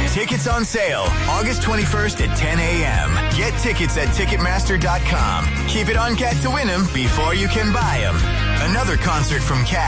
Tickets on sale August 21st at 10 a.m. Get tickets at Ticketmaster.com. Keep it on Cat to win them before you can buy them. Another concert from Cat.